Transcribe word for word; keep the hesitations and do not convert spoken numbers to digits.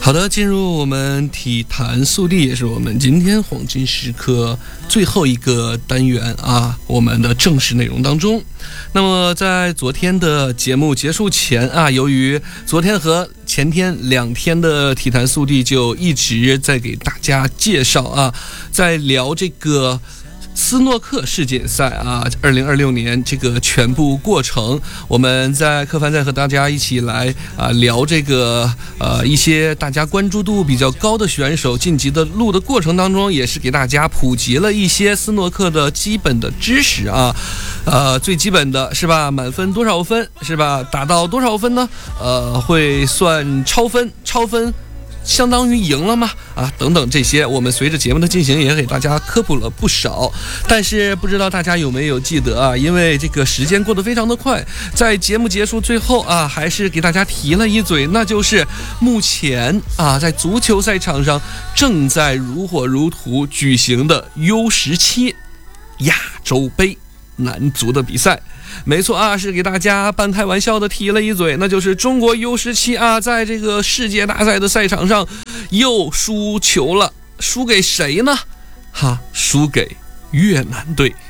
好的，进入我们体坛速递，也是我们今天黄金时刻最后一个单元啊，我们的正式内容当中。那么在昨天的节目结束前啊，由于昨天和前天两天的体坛速递就一直在给大家介绍啊，在聊这个斯诺克世锦赛啊，二零二六年这个全部过程，我们在柯凡在和大家一起来啊聊这个呃一些大家关注度比较高的选手晋级的路的过程当中，也是给大家普及了一些斯诺克的基本的知识啊，呃最基本的是吧，满分多少分是吧，打到多少分呢？呃会算超分，超分相当于赢了吗？啊，等等这些，我们随着节目的进行也给大家科普了不少。但是不知道大家有没有记得啊？因为这个时间过得非常的快，在节目结束最后啊，还是给大家提了一嘴，那就是目前啊，在足球赛场上正在如火如荼举行的 U 十七 亚洲杯男足的比赛。没错啊，是给大家半开玩笑的提了一嘴，那就是中国 U 十七 啊，在这个世界大赛的赛场上又输球了，输给谁呢？哈，输给越南队。